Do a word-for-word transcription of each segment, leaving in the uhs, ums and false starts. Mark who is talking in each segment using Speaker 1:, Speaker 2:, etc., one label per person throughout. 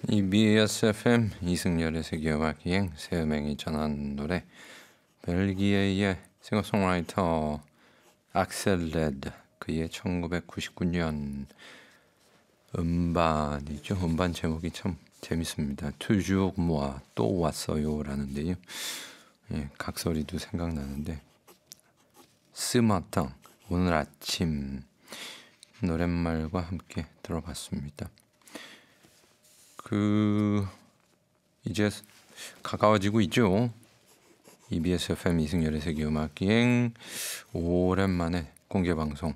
Speaker 1: 이비에스 에프엠 이승열의 세계음악여행 새음행이 전한 노래 벨기에의 싱어송라이터 악셀 레드 그의 천구백구십구 년 음반이죠. 음반 제목이 참 재밌습니다. 투주옥 모아 또 왔어요 라는데요. 예, 각설이도 생각나는데 스마탕 오늘 아침 노랫말과 함께 들어봤습니다. 그 이제 가까워지고 있죠. 이비에스 에프엠 이승열의 세계음악여행 오랜만에 공개 방송.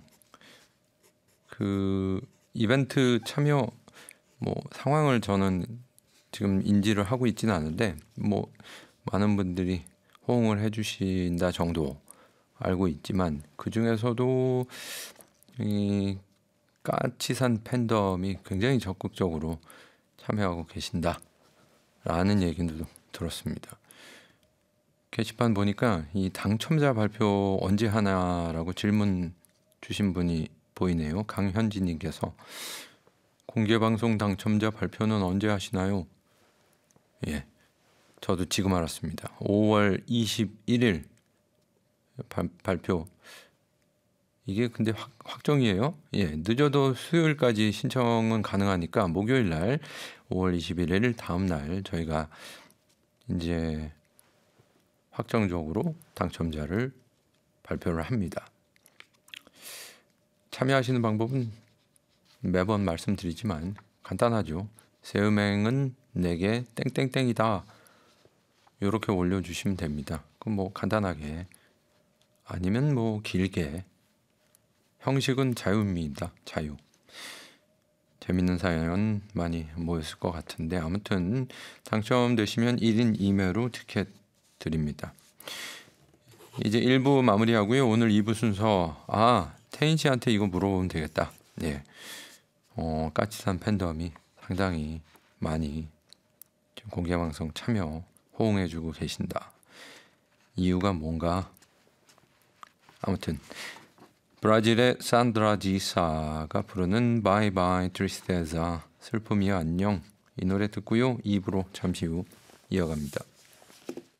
Speaker 1: 그 이벤트 참여 뭐 상황을 저는 지금 인지를 하고 있지는 않은데 뭐 많은 분들이 호응을 해주신다 정도 알고 있지만 그 중에서도 이 까치산 팬덤이 굉장히 적극적으로 참여하고 계신다라는 얘기도 들었습니다. 게시판 보니까 이 당첨자 발표 언제 하나라고 질문 주신 분이 보이네요. 강현진님께서 공개 방송 당첨자 발표는 언제 하시나요? 예, 저도 지금 알았습니다. 오월 이십일일 발, 발표. 이게 근데 확, 확정이에요. 예, 늦어도 수요일까지 신청은 가능하니까 목요일 날 오월 이십일일 다음 날 저희가 이제 확정적으로 당첨자를 발표를 합니다. 참여하시는 방법은 매번 말씀드리지만 간단하죠. 새음행은 내게 땡땡땡이다. 이렇게 올려주시면 됩니다. 그럼 뭐 간단하게 아니면 뭐 길게 형식은 자유입니다. 자유. 재밌는 사연 많이 모였을 것 같은데 아무튼 당첨되시면 일 인 이 매로 티켓 드립니다. 이제 일 부 마무리하고요. 오늘 이 부 순서 아 태인 씨한테 이거 물어보면 되겠다. 예. 어, 까치산 팬덤이 상당히 많이 지금 공개방송 참여 호응해주고 계신다. 이유가 뭔가 아무튼 브라질의 산드라 지사가 부르는 바이 바이 트리스테자 슬픔이야 안녕 이 노래 듣고요. 이 부로 잠시 후 이어갑니다.